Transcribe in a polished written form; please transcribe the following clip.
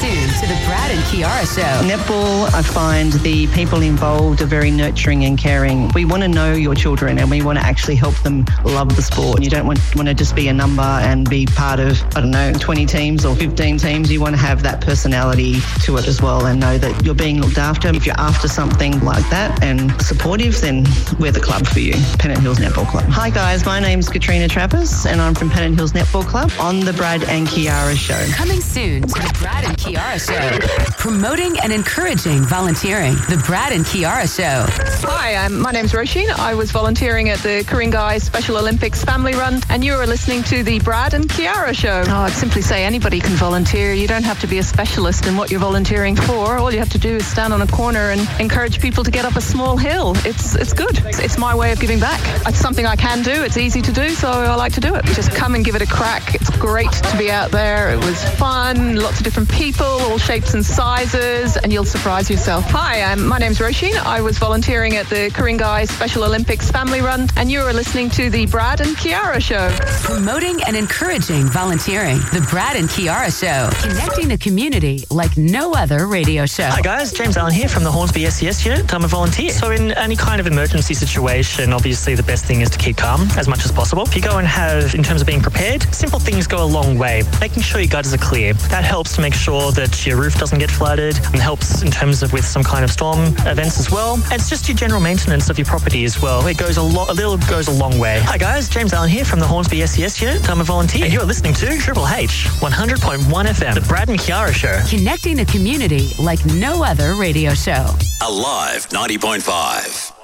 tuned to the Brad and Kiara Show. Netball, I find the people involved are very nurturing and caring. We want to know your children and we want to actually help them love the sport. You don't want to just be a number and be part of, 20 teams or 15 teams. You want to have that personality to it as well and know that you're being looked after. If you're after something like that and supportive, then we're the club for you, Pennant Hills Netball Club. Hi guys, my name's Katrina Trappers and I'm from Pennant Hills Netball Club on the Brad and Kiara Show. Coming soon to the Brad and Kiara Show. Promoting and encouraging volunteering. The Brad and Kiara Show. Hi, my name's Roisin. I was volunteering at the Ku-ring-gai Special Olympics Family Run, and you are listening to the Brad and Kiara Show. Oh, I'd simply say anybody can volunteer. You don't have to be a specialist in what you're volunteering for. All you have to do is stand on a corner and encourage people to get up a small hill. It's good. It's my way of giving back. It's something I can do. It's easy to do, so I like to do it. Just come and give it a crack. It's great to be out there. It was fun. Lots of different people, all shapes and sizes, and you'll surprise yourself. Hi, my name's Roisin. I was volunteering at the Ku-ring-gai Special Olympics Family Run, and you are listening to the Brad and Kiara Show. Promoting and encouraging volunteering. The Brad and Kiara Show. Connecting the community like no other radio show. Hi guys, James Allen here from the Hornsby SES unit. I'm a volunteer. So in any kind of emergency situation, obviously the best thing is to keep calm as much as possible. If you go and have, in terms of being prepared, simple things go a long way. Making sure your gutters are clear. That helps to make sure that your roof doesn't get flooded and helps in terms of with some kind of storm events as well. And it's just your general maintenance of your property as well. It goes a long way. Hi guys, James Allen here from the Hornsby SES unit. I'm a volunteer. And you're listening to Triple H 100.1 FM, the Brad and Kiara Show. Connecting the community like no other radio show. Alive 90.5.